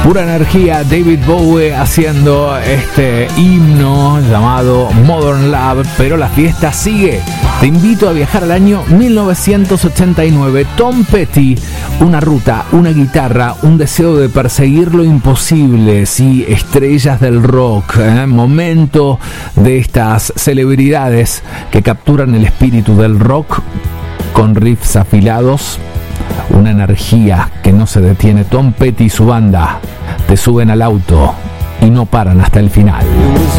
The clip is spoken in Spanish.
Pura energía, David Bowie haciendo este himno llamado Modern Love, pero la fiesta sigue. Te invito a viajar al año 1989. Tom Petty, una ruta, una guitarra, un deseo de perseguir lo imposible. Sí, estrellas del rock, momento de estas celebridades que capturan el espíritu del rock con riffs afilados. Una energía que no se detiene. Tom Petty y su banda te suben al auto y no paran hasta el final.